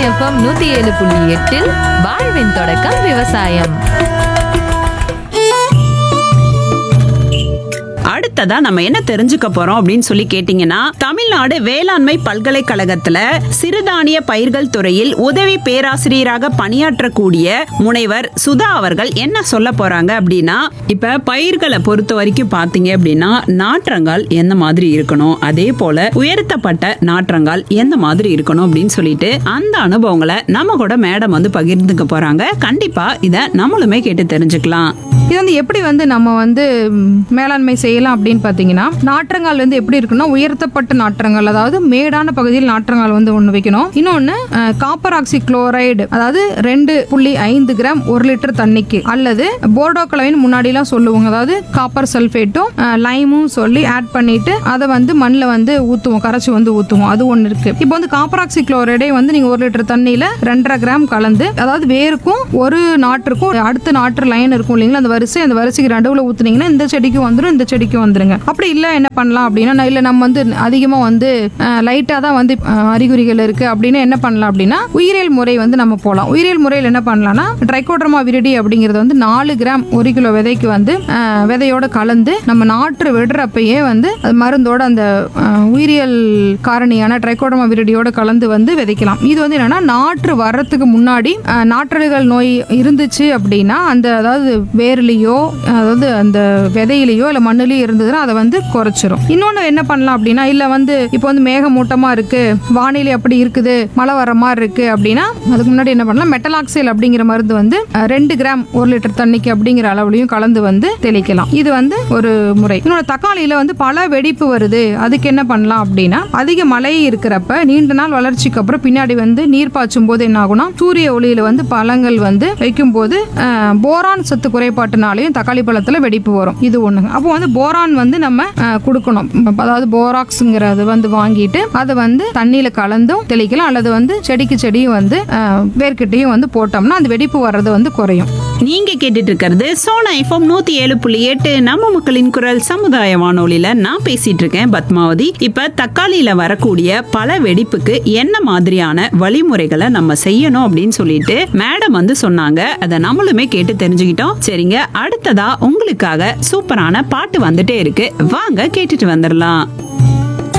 FM 107.8 வாழ்வின் தொடக்கம் விவசாயம். அடுத்ததா நம்ம என்ன தெரிஞ்சுக்க போறோம் அப்படின்னு சொல்லி கேட்டீங்கன்னா, தமிழ்நாடு வேளாண்மை பல்கலைக்கழகத்துல சிறுதானிய பயிர்கள் துறையில் உதவி பேராசிரியராக பணியாற்றக்கூடிய முனைவர் சுதா அவர்கள் என்ன சொல்ல போறாங்க அப்படின்னா, இப்ப பயிர்களை பொறுத்த வரைக்கும் பாத்தீங்க அப்படின்னா நாற்றங்கால் எந்த மாதிரி இருக்கணும், அதே போல உயர்த்தப்பட்ட நாற்றங்கால் எந்த மாதிரி இருக்கணும் அப்படின்னு சொல்லிட்டு அந்த அனுபவங்களை நம்ம கூட மேடம் வந்து பகிர்ந்துக்க போறாங்க. கண்டிப்பா இத நம்மளுமே கேட்டு தெரிஞ்சுக்கலாம். இது வந்து எப்படி வந்து நம்ம வந்து மேலாண்மை செய்யலாம் அப்படின்னு பார்த்தீங்கன்னா, நாற்றங்கால் வந்து எப்படி இருக்குன்னா உயர்த்தப்பட்ட நாற்றங்கால், அதாவது மேடான பகுதியில் நாற்றங்கால் வந்து ஒன்று வைக்கணும். இன்னொன்று காப்பர் ஆக்சி குளோரைடு, அதாவது 2.5 கிராம் 1 லிட்டர் தண்ணிக்கு, அல்லது போர்டோ கலவைன்னு முன்னாடிலாம் சொல்லுவாங்க, அதாவது காப்பர் சல்ஃபேட்டும் லைமும் சொல்லி ஆட் பண்ணிட்டு அதை வந்து மண்ணில் வந்து ஊற்றுவோம், கரைச்சி வந்து ஊற்றுவோம். அது ஒன்று இருக்கு. இப்போ வந்து காப்பர் ஆக்சி குளோரைடே வந்து நீங்கள் 1 லிட்டர் தண்ணியில் 2.5 கிராம் கலந்து, அதாவது வேருக்கும் ஒரு நாற்றுக்கும் அடுத்த நாற்று லைன் இருக்கும் இல்லைங்களா, அந்த வரிசைக்கு நடுவில் ஊத்துனீங்கன்னா இந்த செடிக்கும் வந்துடும், இந்த செடிக்கும் வந்துருங்க. அப்படி இல்லை என்ன பண்ணலாம் அப்படின்னா, இல்லை நம்ம வந்து அதிகமாக வந்து லைட்டாக தான் வந்து அறிகுறிகள் இருக்கு அப்படின்னு என்ன பண்ணலாம் அப்படின்னா, உயிரியல் முறை வந்து நம்ம போகலாம். உயிரியல் முறையில் என்ன பண்ணலாம்னா, ட்ரைகோடர்மா விரிடி அப்படிங்கிறது வந்து 4 கிராம் 1 கிலோ விதைக்கு வந்து விதையோட கலந்து நம்ம நாற்று விடுறப்பயே வந்து மருந்தோட அந்த உயிரியல் காரணியான ட்ரைகோடர்மா விரிடியோட கலந்து வந்து விதைக்கலாம். இது வந்து என்னன்னா, நாற்று வர்றதுக்கு முன்னாடி நாற்றழுகல் நோய் இருந்துச்சு அப்படின்னா அந்த அதாவது வேர்லையோ அதாவது அந்த விதையிலையோ இல்லை மண்ணிலையோ இருந்ததுன்னா அதை வந்து குறைச்சிரும். இன்னொன்று என்ன பண்ணலாம் அப்படின்னா, இல்லை வந்து இப்போ வந்து மேகமூட்டமா இருக்கு, வானிலை அப்படி இருக்குது, மழை வர மாதிரி இருக்கு அப்படின்னா அதுக்கு முன்னாடி என்ன பண்ணலாம், மெட்டலாக்சைல் அப்படிங்கிற மருந்து வந்து 2 கிராம் 1 லிட்டர் தண்ணிக்கு அப்படிங்கிற அளவுலையும் கலந்து வந்து தெளிக்கலாம். இது வந்து ஒரு முறை. இன்னொன்று, தக்காளியில வந்து பல வெடிப்பு வருது, அதுக்கு என்ன பண்ணலாம் அப்படின்னா, அதிக மழை இருக்கிறப்ப நீண்ட நாள் வளர்ச்சிக்கு அப்புறம் பின்னாடி வந்து நீர் பாய்ச்சும் போது என்ன ஆகும்னா, சூரிய ஒளியில வந்து பழங்கள் வந்து வைக்கும் போது போரான் சத்து குறைபாட்டுனாலையும் தக்காளி பழத்துல வெடிப்பு வரும். இது ஒண்ணுங்க. அப்போ வந்து போரான் வந்து நம்ம கொடுக்கணும், அதாவது போராக்ஸ்ங்கிறது வந்து வாங்கிட்டு அதை வந்து தண்ணியில கலந்தும் தெளிக்கலாம், அல்லது வந்து செடிக்கு செடியும் வந்து வேர்க்கிட்டையும் வந்து போட்டோம்னா அந்த வெடிப்பு வர்றது வந்து குறையும். நீங்க கேட்டுட்டு இருக்கிறது சோனா எஃப்எம் 107.8 நம்ம மக்களின் குரல் சமுதாய வானொலியில நான் பேசிட்டு இருக்கேன் பத்மாவதி. இப்ப தக்காளியில வரக்கூடிய பல வெடிப்புக்கு என்ன மாதிரியான வழிமுறைகளை நம்ம செய்யணும் அப்படின்னு சொல்லிட்டு மேடம் வந்து சொன்னாங்க. அதை நம்மளுமே கேட்டு தெரிஞ்சுக்கிட்டோம். சரிங்க, அடுத்ததா உங்களுக்காக சூப்பரான பாட்டு வந்துட்டே இருக்கு, வாங்க கேட்டுட்டு வந்துடலாம்.